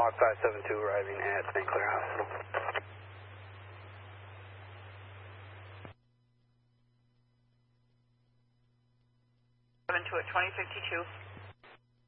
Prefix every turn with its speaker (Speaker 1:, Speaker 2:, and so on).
Speaker 1: Hawk 572 arriving at St. Clair Hospital.
Speaker 2: 72 at 2052.